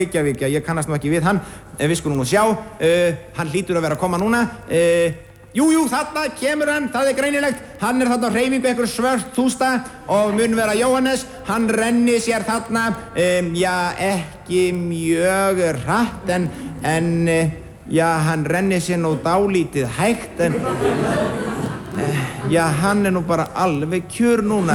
Reykjavík, ég kannast nú ekki við hann, við skulum nú sjá, hann hlýtur að vera að koma núna, jú, þarna kemur hann, það greinilegt, hann þarna á hreyfingu, einhver svört tústa og mun vera Jóhannes, hann renni sér þarna, ekki mjög hratt en hann renni sér nú dálítið hægt en, hann nú bara alveg kjur núna.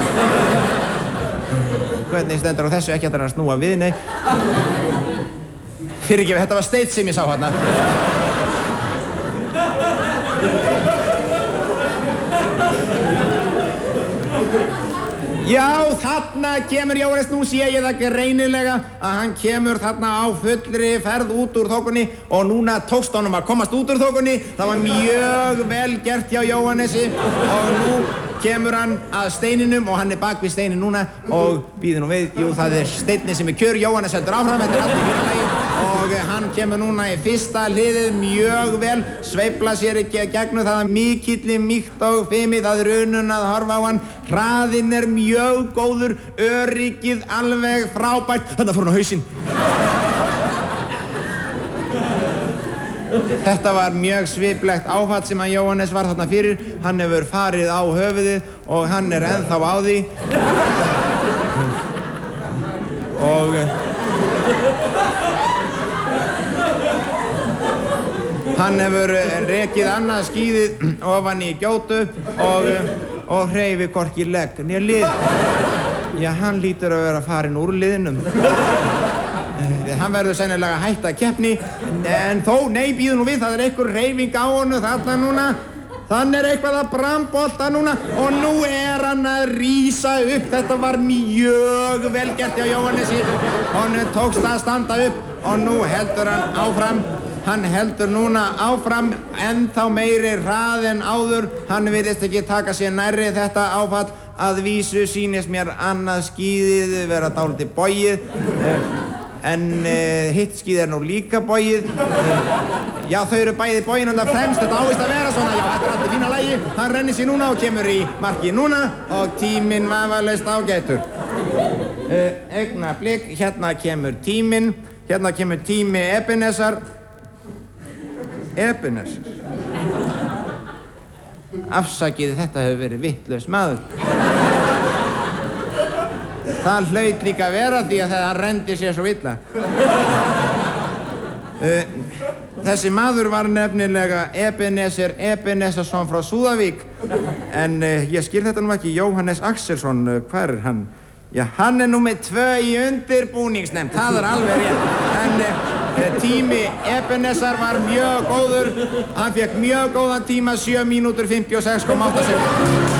Hvernig stendur á þessu, ekki að það snúa við, nei. Fyrirgefi, þetta var Steinn sem ég sá hérna. Já, þarna kemur Jóhannes, nú sé ég það greinilega að hann kemur þarna á fullri ferð út úr þokunni og núna tókst honum að komast út úr þokunni. Það var mjög vel gert hjá Jóhannesi og nú kemur hann að steininum og hann bak við steinin núna og býður nú við, jú, það Steinni sem kjör, Jóhannes heldur áfram, þetta allt í fyrra lagi og hann kemur núna í fyrsta hliðið mjög vel, sveifla sér ekki gegnum það mikilli mýkt og fimi, það unun að horfa á hann, hraðinn mjög góður, öryggið alveg frábært, þarna fór hann á hausinn. Þetta var mjög sviplegt áfall sem að Jóhannes var þarna fyrir, hann hefur farið á höfuðið og hann ennþá á því og hann hefur rekið annað skíðið ofan í gjótu og hreyfir hvorki legg né lið. Hann hlýtur að vera farinn úr liðnum. Hann verður sennilega að hætta keppni, en þó, nei, býðu nú við, það einhver hreyfing á honum þarna núna. Þannig eitthvað að brambolta núna og nú hann að rísa upp. Þetta var mjög vel gert hjá Jóhannesi. Honum tókst að standa upp og nú heldur hann áfram. Hann heldur núna áfram, ennþá meiri hrað en áður. Hann virðist ekki taka sér nærri þetta áfall. Að vísu sýnist mér annað skíðið vera dálítið bogið. En hitt skíð nú líka bogið. Þau eru bæði bogin og það fremst, þetta ávist að vera svona. Þetta allt í fína lagi. Hann rennir sér núna og kemur í markið núna og tíminn vafalaust ágætur. Augnablik, hérna kemur tíminn. Hérna kemur tími Ebenesar. Ebenesar. Afsakið, þetta hefur verið vitlaus maður. Það hlaut líka að vera því að hann renndi sér svo illa. Þessi maður var nefnilega Ebenezer Ebenezarsson frá Súðavík. En ég skil þetta nú ekki, Jóhannes Axelsson, hvar hann? Hann nú með 2 í undirbúningsnefnd, það alveg rétt. En tími Ebenezer var mjög góður. Hann fékk mjög góðan tíma, 7 mínútur 56,8 sekúndur.